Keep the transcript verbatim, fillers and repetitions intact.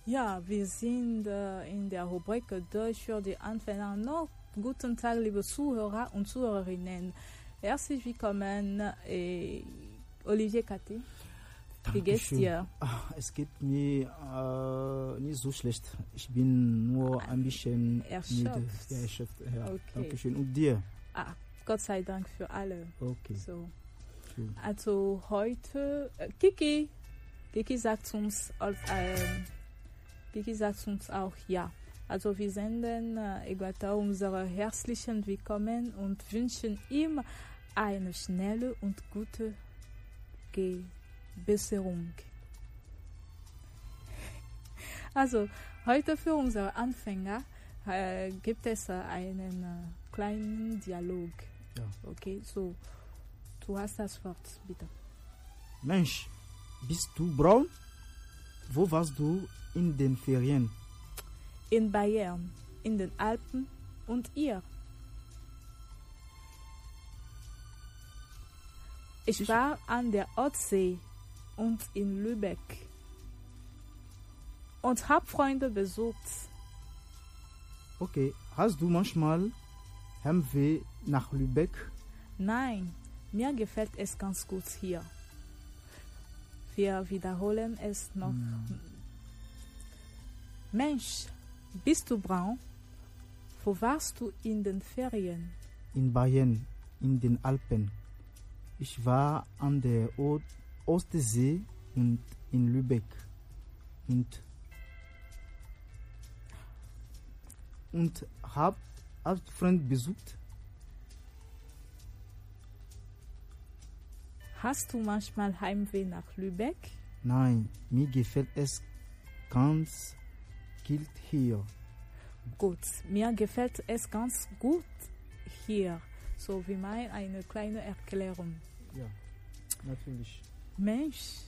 Ja, wir sind äh, in der Rubrik Deutsch für die Anfänger noch. Guten Tag, liebe Zuhörer und Zuhörerinnen. Herzlich willkommen, äh, Olivier Kati. Wie geht's dir? Ach, es geht mir äh, nicht so schlecht. Ich bin nur ein bisschen erschöpft. müde. Ja, erschöpft. Ja. Okay. Dankeschön. Und dir? Ah, Gott sei Dank für alle. Okay. So. Schön. Also heute, äh, Kiki, Kiki sagt uns, als, äh, Kiki sagt uns auch ja. Also wir senden äh, Äquator unsere herzlichen Willkommen und wünschen ihm eine schnelle und gute Besserung. Also heute für unsere Anfänger äh, gibt es äh, einen äh, kleinen Dialog. Ja. Okay, so du hast das Wort, bitte. Mensch, bist du braun? Wo warst du in den Ferien? In Bayern, in den Alpen und ihr? Ich, ich war an der Ostsee und in Lübeck und hab Freunde besucht. Okay, hast du manchmal Heimweh nach Lübeck? Nein, mir gefällt es ganz gut hier. Wir wiederholen es noch. Hm. Mensch, bist du braun? Wo warst du in den Ferien? In Bayern, in den Alpen. Ich war an der Ostsee und in Lübeck. Und, und hab einen Freund besucht. Hast du manchmal Heimweh nach Lübeck? Nein, mir gefällt es ganz gut hier. Gut, mir gefällt es ganz gut hier. So wie mein eine kleine Erklärung. Ja, natürlich. Mensch,